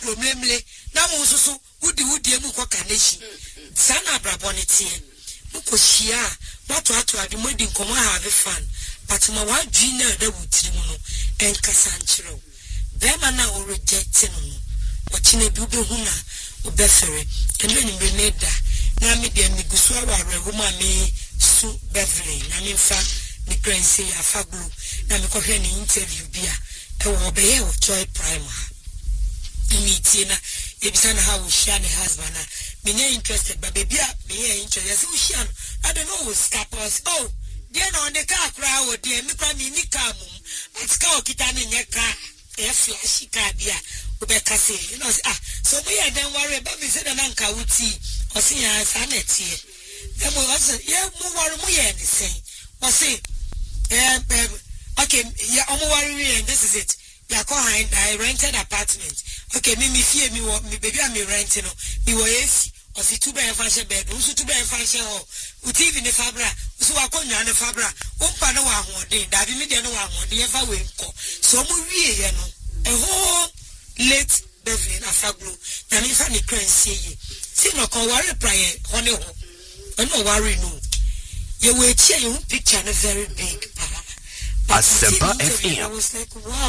mlemle na mo so wudi emu ko kaneshi sana brabonite muko hia mato ade modi nkomo have fun but ma wa dwi na da wutiri mu no enkasa nkyerɛw bema na o reject no wɔkyene bi obehu na obefere eno ni beneda na me de migusu awareho ma me su Beverly na me fa me crancy afaglu na me kohwe ni interview bia obeye o Joy Prime meeting na ebisa na how she and her husband na me interested but baby me interested so she I don't know scapers oh they no on the car cry o dey me kwa me ni car mum but car okita na nye car flash car bia obeka say you know so me don't worry about me say na nka wuti o say ya sa na tie e mo say yeah mo worry mo ye ni say o say okay yeah mo worry and this is it. I rented apartment. Okay, me fear me baby I'm renting no. Me wo AC or see two bed fashion bed. Usu two bed fashion ho. TV ne fabra. Usu akonya ne fabra. Umpa no wa hoden. Da bi me de no wa hoden ever we nko. So mo wie ye no. E ho late Beverly na faglo. Na me fa ne crancy ye. See no kon worry prayer honey ho. No worry no. Ye we cheer you picture no very big. Asempa FM. I was like, wow.